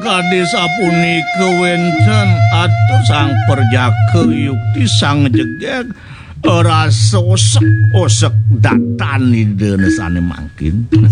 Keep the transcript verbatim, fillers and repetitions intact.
kadi sapunika wenten atur sang perjaka yukti sang jegeg rasa osek-osek datani denesane mangkin.